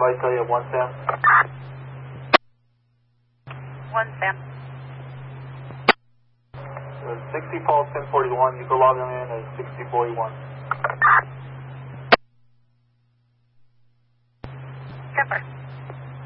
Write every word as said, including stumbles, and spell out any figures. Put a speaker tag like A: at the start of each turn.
A: Standby, tell you one Sam.
B: One Sam.
A: Uh, sixty Paul ten forty-one, you can log him in at sixty forty-one.